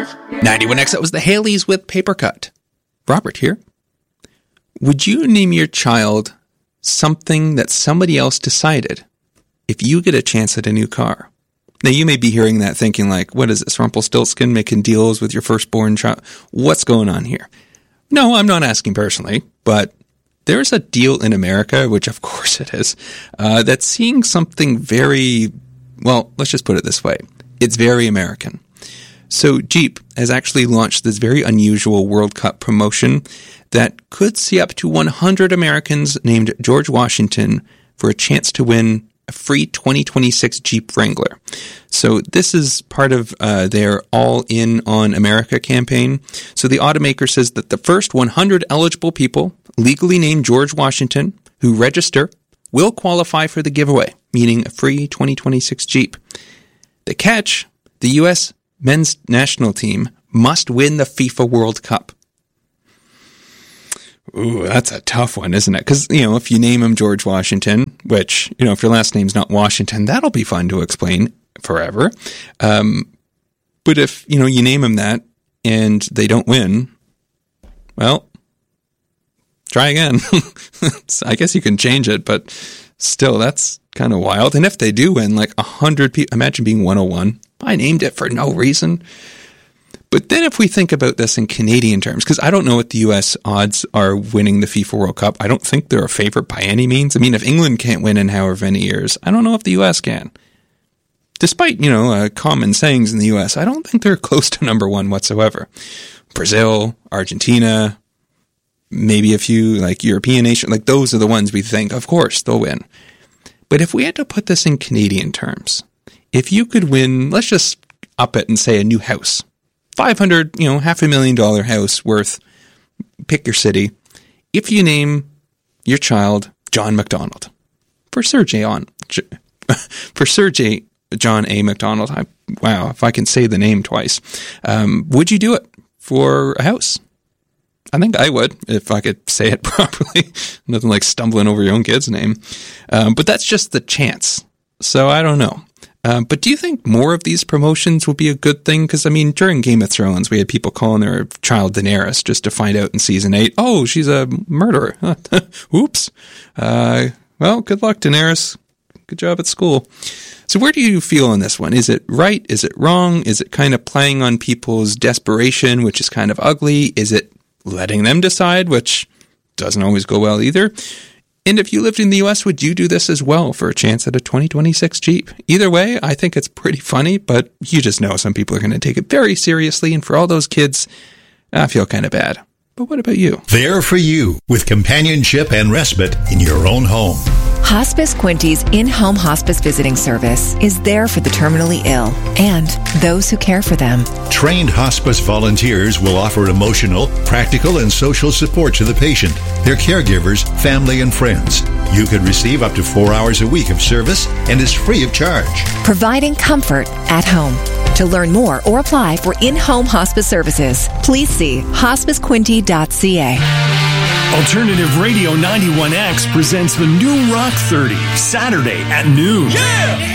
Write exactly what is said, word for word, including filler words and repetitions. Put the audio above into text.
ninety-one X, that was the Haleys with Paper Cut. Robert here. Would you name your child something that somebody else decided if you get a chance at a new car? Now, you may be hearing that thinking like, what is this, Rumpelstiltskin making deals with your firstborn child? What's going on here? No, I'm not asking personally, but there's a deal in America, which of course it is, uh, that's seeing something very, well, let's just put it this way. It's very American. So Jeep has actually launched this very unusual World Cup promotion that could see up to one hundred Americans named George Washington for a chance to win a free twenty twenty-six Jeep Wrangler. So this is part of uh, their All In on America campaign. So the automaker says that the first one hundred eligible people legally named George Washington who register will qualify for the giveaway, meaning a free twenty twenty-six Jeep. The catch, the U S men's national team must win the FIFA World Cup. Ooh, that's a tough one, isn't it? Because, you know, if you name him George Washington, which, you know, if your last name's not Washington, that'll be fun to explain forever. Um, but if, you know, you name him that and they don't win, well, try again. I guess you can change it, but still, that's kind of wild. And if they do win, like a hundred people, imagine being one oh one. I named it for no reason. But then if we think about this in Canadian terms, because I don't know what the U S odds are winning the FIFA World Cup. I don't think they're a favorite by any means. I mean, if England can't win in however many years, I don't know if the U S can. Despite, you know, uh, common sayings in the U S, I don't think they're close to number one whatsoever. Brazil, Argentina, maybe a few like European nations, like those are the ones we think, of course, they'll win. But if we had to put this in Canadian terms, if you could win, let's just up it and say a new house, five hundred, you know, half a million dollar house worth, pick your city. If you name your child John McDonald, for Sir J. on, for Sir J. John A. McDonald, I, wow, if I can say the name twice, um, would you do it for a house? I think I would, if I could say it properly. Nothing like stumbling over your own kid's name. Um, but that's just the chance. So I don't know. Um, but do you think more of these promotions would be a good thing? Because, I mean, during Game of Thrones, we had people calling their child Daenerys just to find out in season eight, oh, she's a murderer. Oops. Uh, well, good luck, Daenerys. Good job at school. So where do you feel on this one? Is it right? Is it wrong? Is it kind of playing on people's desperation, which is kind of ugly? Is it letting them decide, which doesn't always go well either? And if you lived in the U S, would you do this as well for a chance at a twenty twenty-six Jeep? Either way, I think it's pretty funny, but you just know some people are going to take it very seriously. And for all those kids, I feel kind of bad. But what about you? There for you with companionship and respite in your own home. Hospice Quinty's in-home hospice visiting service is there for the terminally ill and those who care for them. Trained hospice volunteers will offer emotional, practical, and social support to the patient, their caregivers, family, and friends. You could receive up to four hours a week of service and is free of charge. Providing comfort at home. To learn more or apply for in-home hospice services, please see hospice quinty dot c a. Alternative Radio ninety-one X presents the New Rock thirty, Saturday at noon. Yeah!